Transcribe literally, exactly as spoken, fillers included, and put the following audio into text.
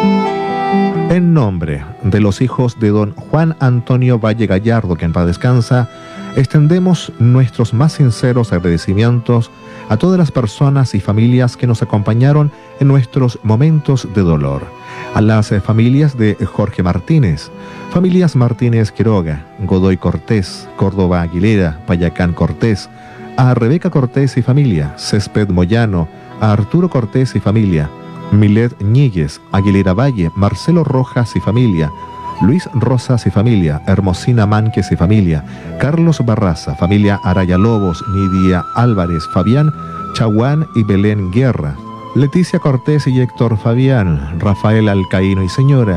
En nombre de los hijos de don Juan Antonio Valle Gallardo, que en paz descansa, extendemos nuestros más sinceros agradecimientos a todas las personas y familias que nos acompañaron en nuestros momentos de dolor. A las familias de Jorge Martínez, familias Martínez Quiroga, Godoy Cortés, Córdoba Aguilera, Payacán Cortés, a Rebeca Cortés y familia, Césped Moyano, a Arturo Cortés y familia, Milet Ñíguez, Aguilera Valle, Marcelo Rojas y familia, Luis Rosas y familia, Hermosina Mánquez y familia, Carlos Barraza, familia Araya Lobos, Nidia Álvarez, Fabián Chaguán y Belén Guerra, Leticia Cortés y Héctor Fabián, Rafael Alcaíno y señora